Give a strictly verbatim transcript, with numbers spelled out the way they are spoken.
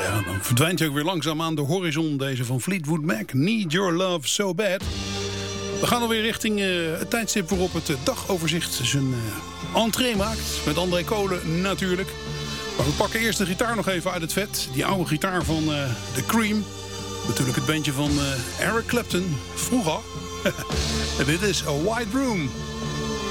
Ja, dan verdwijnt hij ook weer langzaam aan de horizon, deze van Fleetwood Mac. Need Your Love So Bad. We gaan alweer richting uh, het tijdstip waarop het uh, dagoverzicht zijn uh, entree maakt. Met André Kolen natuurlijk. Maar we pakken eerst de gitaar nog even uit het vet. Die oude gitaar van uh, The Cream. Natuurlijk het bandje van uh, Eric Clapton. Vroeger. En dit is A White Room.